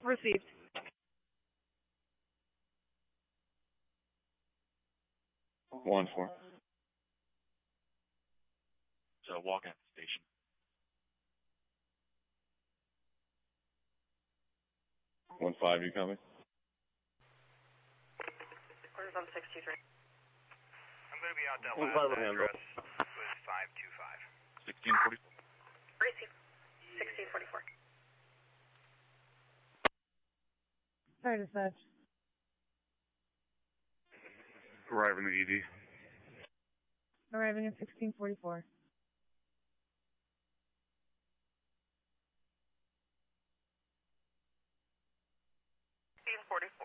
Received. One four. So walk-in station. One five, you coming? Orders on 623. I'm going to be out that last address with 525. 1644. Received. 1644. Sorry, dispatch. Arriving at ED. Arriving at 1644. 1640.